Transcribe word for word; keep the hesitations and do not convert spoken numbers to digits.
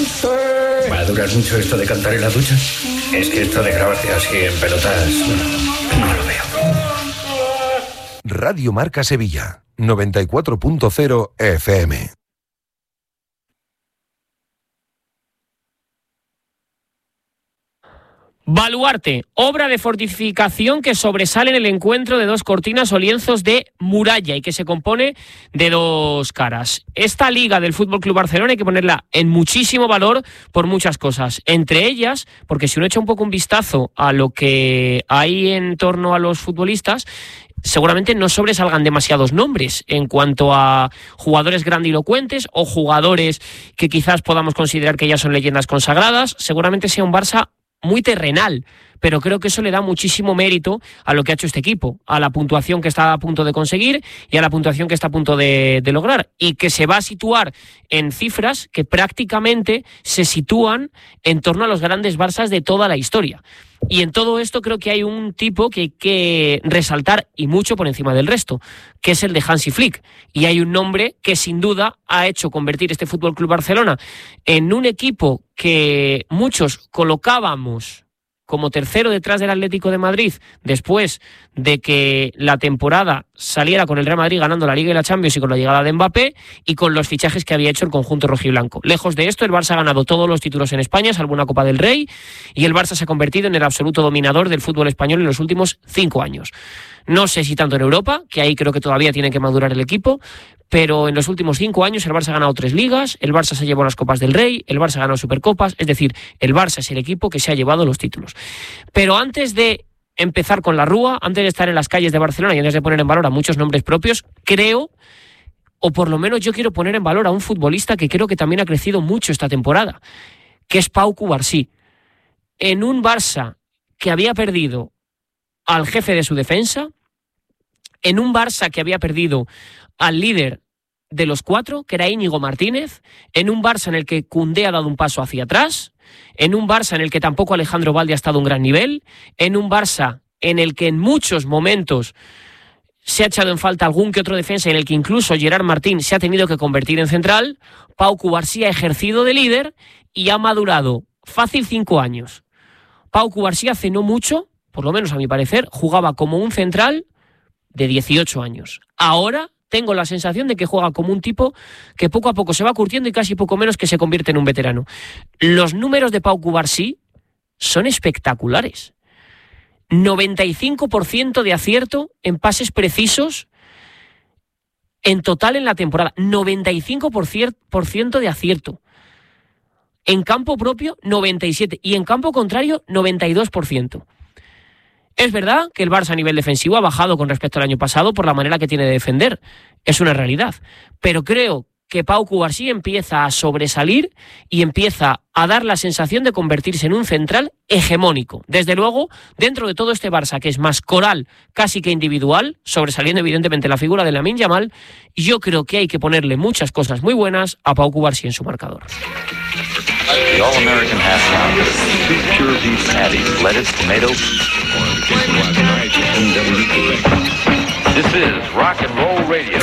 ¿Va a durar mucho esto de cantar en la ducha? Es que esto de grabarte así en pelotas, no, no lo veo. Radio Marca Sevilla, noventa y cuatro punto cero F M. Baluarte, obra de fortificación que sobresale en el encuentro de dos cortinas o lienzos de muralla y que se compone de dos caras. Esta liga del F C Barcelona hay que ponerla en muchísimo valor por muchas cosas. Entre ellas, porque si uno echa un poco un vistazo a lo que hay en torno a los futbolistas, seguramente no sobresalgan demasiados nombres en cuanto a jugadores grandilocuentes o jugadores que quizás podamos considerar que ya son leyendas consagradas. Seguramente sea un Barça muy terrenal, pero creo que eso le da muchísimo mérito a lo que ha hecho este equipo, a la puntuación que está a punto de conseguir y a la puntuación que está a punto de, de lograr, y que se va a situar en cifras que prácticamente se sitúan en torno a los grandes Barças de toda la historia. Y en todo esto creo que hay un tipo que hay que resaltar, y mucho por encima del resto, que es el de Hansi Flick. Y hay un nombre que sin duda ha hecho convertir este F C Barcelona en un equipo que muchos colocábamos como tercero detrás del Atlético de Madrid, después de que la temporada saliera con el Real Madrid ganando la Liga y la Champions y con la llegada de Mbappé y con los fichajes que había hecho el conjunto rojiblanco. Lejos de esto, el Barça ha ganado todos los títulos en España, salvo una Copa del Rey, y el Barça se ha convertido en el absoluto dominador del fútbol español en los últimos cinco años. No sé si tanto en Europa, que ahí creo que todavía tiene que madurar el equipo, pero en los últimos cinco años el Barça ha ganado tres ligas, el Barça se llevó las Copas del Rey, el Barça ha ganado Supercopas, es decir, el Barça es el equipo que se ha llevado los títulos. Pero antes de empezar con la rúa, antes de estar en las calles de Barcelona y antes de poner en valor a muchos nombres propios, creo, o por lo menos yo quiero poner en valor a un futbolista que creo que también ha crecido mucho esta temporada, que es Pau Cubarsí. En un Barça que había perdido al jefe de su defensa, en un Barça que había perdido al líder de los cuatro, que era Íñigo Martínez, en un Barça en el que Koundé ha dado un paso hacia atrás, en un Barça en el que tampoco Alejandro Balde ha estado a un gran nivel, en un Barça en el que en muchos momentos se ha echado en falta algún que otro defensa, en el que incluso Gerard Martín se ha tenido que convertir en central. Pau Cubarsí ha ejercido de líder y ha madurado fácil cinco años. Pau Cubarsí hace no mucho, por lo menos a mi parecer, jugaba como un central de dieciocho años. Ahora tengo la sensación de que juega como un tipo que poco a poco se va curtiendo y casi poco menos que se convierte en un veterano. Los números de Pau Cubarsí son espectaculares. noventa y cinco por ciento de acierto en pases precisos en total en la temporada. noventa y cinco por ciento de acierto. En campo propio, noventa y siete por ciento. Y en campo contrario, noventa y dos por ciento. Es verdad que el Barça a nivel defensivo ha bajado con respecto al año pasado por la manera que tiene de defender. Es una realidad. Pero creo que Pau Cubarsí empieza a sobresalir y empieza a dar la sensación de convertirse en un central hegemónico. Desde luego, dentro de todo este Barça, que es más coral casi que individual, sobresaliendo evidentemente la figura de Lamine Yamal, yo creo que hay que ponerle muchas cosas muy buenas a Pau Cubarsí en su marcador. The All-American Half Pounder. Two pure beef patties, lettuce, tomatoes. This is Rock and Roll Radio.